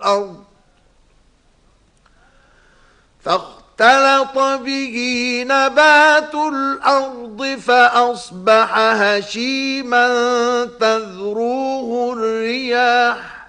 الأرض فاختلط به نبات الأرض فأصبح هشيما تذروه الرياح